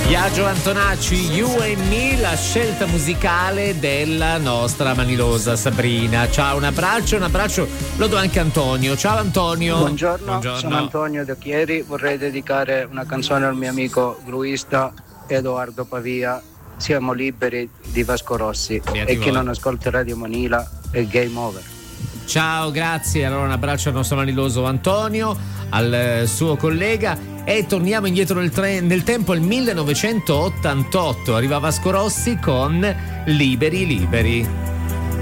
Biagio Antonacci, You and Me, la scelta musicale della nostra manilosa Sabrina. Ciao, un abbraccio lo do anche a Antonio. Ciao Antonio. Buongiorno. Sono Antonio da Chieri, vorrei dedicare una canzone al mio amico gruista Edoardo Pavia, Siamo liberi di Vasco Rossi. E chi non ascolta Radio Manila è game over. Ciao, grazie. Allora un abbraccio al nostro maniloso Antonio, al suo collega. E torniamo indietro nel tempo al 1988. Arriva Vasco Rossi con Liberi Liberi.